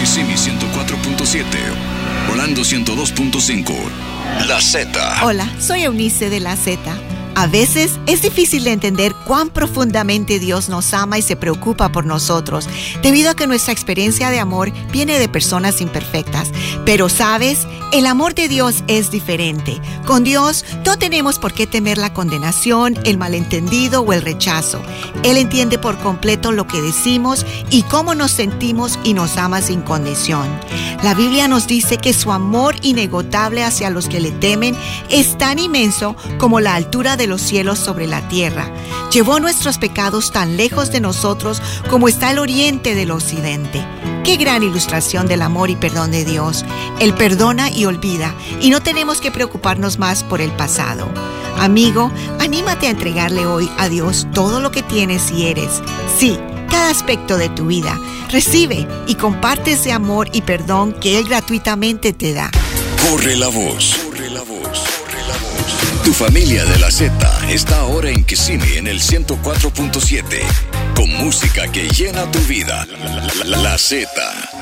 Kissimmee 104.7, Orlando 102.5, La Z. Hola, soy Eunice de La Z. A veces es difícil de entender cuán profundamente Dios nos ama y se preocupa por nosotros, debido a que nuestra experiencia de amor viene de personas imperfectas. Pero, ¿sabes? El amor de Dios es diferente. Con Dios no tenemos por qué temer la condenación, el malentendido o el rechazo. Él entiende por completo lo que decimos y cómo nos sentimos y nos ama sin condición. La Biblia nos dice que su amor inagotable hacia los que le temen es tan inmenso como la altura de los cielos sobre la tierra. Llevó nuestros pecados tan lejos de nosotros como está el oriente del occidente. ¡Qué gran ilustración del amor y perdón de Dios! Él perdona y olvida, y no tenemos que preocuparnos más por el pasado. Amigo, anímate a entregarle hoy a Dios todo lo que tienes y eres. Sí, cada aspecto de tu vida. Recibe y comparte ese amor y perdón que Él gratuitamente te da. Corre la voz. Corre la voz. Corre la voz. Tu familia de La Z está ahora en Kissimmee en el 104.7, con música que llena tu vida. La Z.